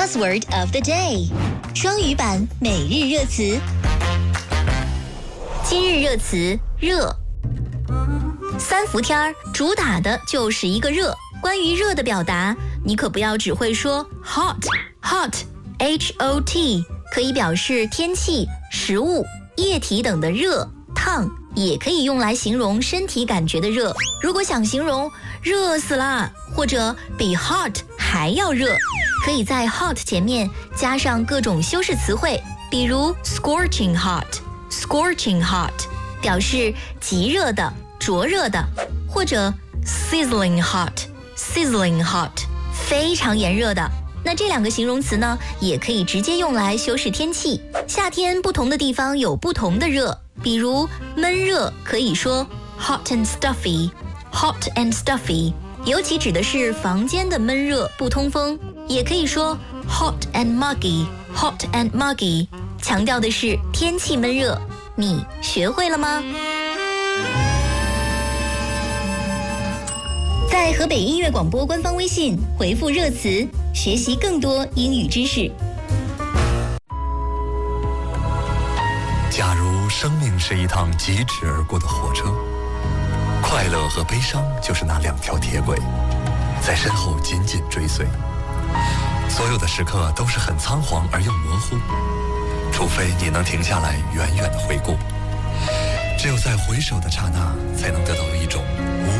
Buzzword of the day， 双语版每日热词。今日热词热。三伏天主打的就是一个热。关于热的表达，你可不要只会说 hot， 可以表示天气、食物、液体等的热、烫，也可以用来形容身体感觉的热。如果想形容热死啦，或者比 hot 还要热，可以在 hot 前面加上各种修饰词汇，比如 scorching hot， 表示极热的、灼热的，或者 sizzling hot， 非常炎热的。那这两个形容词呢，也可以直接用来修饰天气。夏天不同的地方有不同的热，比如闷热可以说 hot and stuffy， 尤其指的是房间的闷热不通风，也可以说 hot and muggy， 强调的是天气闷热。你学会了吗？在河北音乐广播官方微信回复热词，学习更多英语知识。 假如生命是一趟疾驰而过的火车，快乐和悲伤就是那两条铁轨，在身后紧紧追随。所有的时刻都是很仓皇而又模糊，除非你能停下来远远地回顾，只有在回首的刹那，才能得到一种